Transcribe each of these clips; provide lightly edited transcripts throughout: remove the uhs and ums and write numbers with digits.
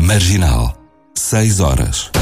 Marginal, 6 horas.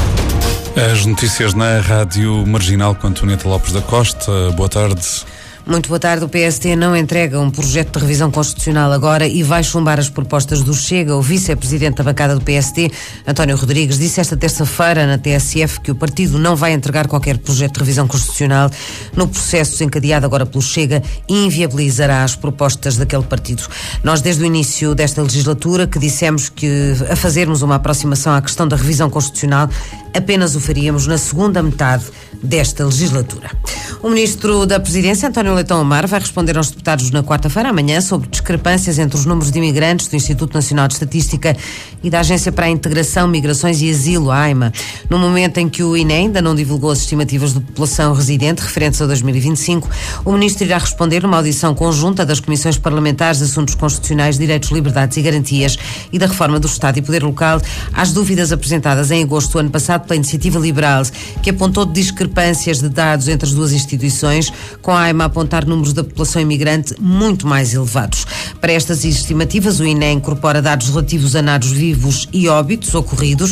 As notícias na Rádio Marginal com Antonieta Lopes da Costa. Boa tarde. Muito boa tarde. O PST não entrega um projeto de revisão constitucional agora e vai chumbar as propostas do Chega. O vice-presidente da bancada do PST, António Rodrigues, disse esta terça-feira na TSF que o partido não vai entregar qualquer projeto de revisão constitucional no processo desencadeado agora pelo Chega e inviabilizará as propostas daquele partido. Nós, desde o início desta legislatura, que dissemos que a fazermos uma aproximação à questão da revisão constitucional, apenas o faríamos na segunda metade desta legislatura. O Ministro da Presidência, António Leitão Amar, vai responder aos deputados na quarta-feira, amanhã, sobre discrepâncias entre os números de imigrantes do Instituto Nacional de Estatística e da Agência para a Integração, Migrações e Asilo, a AIMA. No momento em que o INE ainda não divulgou as estimativas de população residente referentes a 2025, o Ministro irá responder numa audição conjunta das Comissões Parlamentares de Assuntos Constitucionais, Direitos, Liberdades e Garantias e da Reforma do Estado e Poder Local às dúvidas apresentadas em agosto do ano passado pela Iniciativa Liberal, que apontou discrepâncias de dados entre as duas instituições, com a AIMA a apontar números da população imigrante muito mais elevados. Para estas estimativas, o INE incorpora dados relativos a nados vivos e óbitos ocorridos,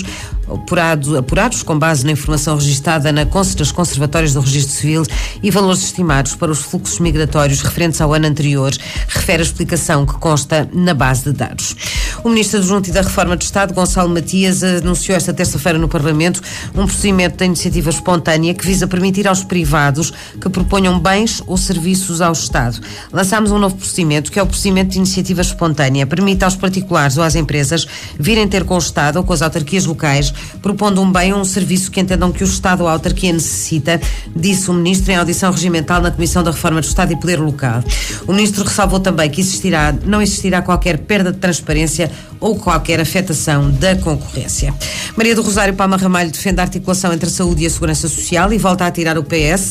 apurados com base na informação registada nas conservatórias do Registro Civil e valores estimados para os fluxos migratórios referentes ao ano anterior, refere a explicação que consta na base de dados. O Ministro Adjunto e da Reforma do Estado, Gonçalo Matias, anunciou esta terça-feira no Parlamento um procedimento de iniciativa espontânea que visa permitir aos privados que proponham bens ou serviços ao Estado. Lançámos um novo procedimento, que é o procedimento de iniciativa espontânea. Permite aos particulares ou às empresas virem ter com o Estado ou com as autarquias locais, propondo um bem ou um serviço que entendam que o Estado ou a autarquia necessita, disse o Ministro em audição regimental na Comissão da Reforma do Estado e Poder Local. O Ministro ressalvou também que não existirá qualquer perda de transparência ou qualquer afetação da concorrência. Maria do Rosário Palma Ramalho defende a articulação entre a saúde e a segurança social e volta a tirar ao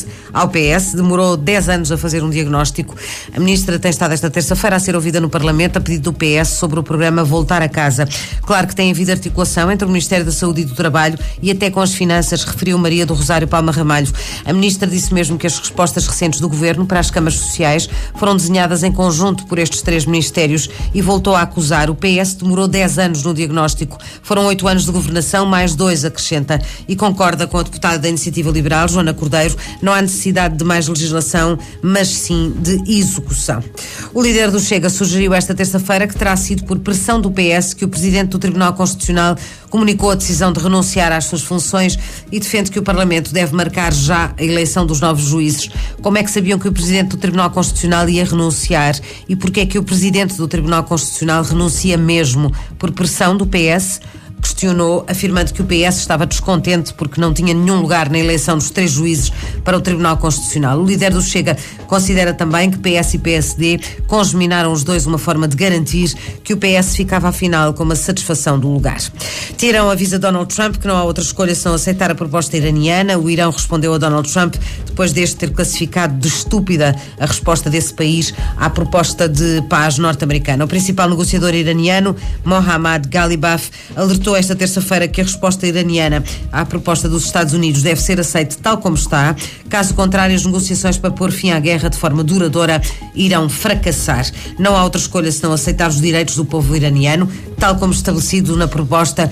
PS. Demorou 10 anos a fazer um diagnóstico. A Ministra tem estado esta terça-feira a ser ouvida no Parlamento a pedido do PS sobre o programa Voltar a Casa. Claro que tem havido articulação entre o Ministério da Saúde e do Trabalho e até com as Finanças, referiu Maria do Rosário Palma Ramalho. A Ministra disse mesmo que as respostas recentes do Governo para as câmaras sociais foram desenhadas em conjunto por estes 3 ministérios e voltou a acusar. O PS demorou 10 anos no diagnóstico. Foram 8 anos de governação, mais 2, acrescenta. E concorda com a deputada da Iniciativa Liberal, Joana Cordeiro, não há necessidade de mais legislação, mas sim de execução. O líder do Chega sugeriu esta terça-feira que terá sido por pressão do PS que o Presidente do Tribunal Constitucional comunicou a decisão de renunciar às suas funções e defende que o Parlamento deve marcar já a eleição dos novos juízes. Como é que sabiam que o Presidente do Tribunal Constitucional ia renunciar? E porquê é que o Presidente do Tribunal Constitucional renuncia mesmo? Por pressão do PS? Questionou, afirmando que o PS estava descontente porque não tinha nenhum lugar na eleição dos 3 juízes para o Tribunal Constitucional. O líder do Chega considera também que PS e PSD congeminaram os dois uma forma de garantir que o PS ficava afinal com uma satisfação do lugar. Teherão avisa Donald Trump que não há outra escolha senão aceitar a proposta iraniana. O Irão respondeu a Donald Trump depois deste ter classificado de estúpida a resposta desse país à proposta de paz norte-americana. O principal negociador iraniano, Mohammad Ghalibaf, alertou esta terça-feira que a resposta iraniana à proposta dos Estados Unidos deve ser aceita tal como está. Caso contrário, as negociações para pôr fim à guerra de forma duradoura irão fracassar. Não há outra escolha senão aceitar os direitos do povo iraniano, tal como estabelecidos na proposta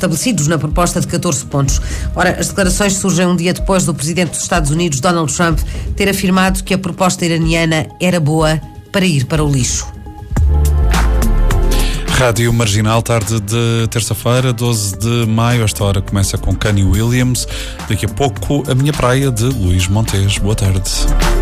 de 14 pontos. Ora, as declarações surgem um dia depois do Presidente dos Estados Unidos, Donald Trump, ter afirmado que a proposta iraniana era boa para ir para o lixo. Rádio Marginal, tarde de terça-feira, 12 de maio. Esta hora começa com Kanye Williams. Daqui a pouco, A Minha Praia, de Luís Montes. Boa tarde.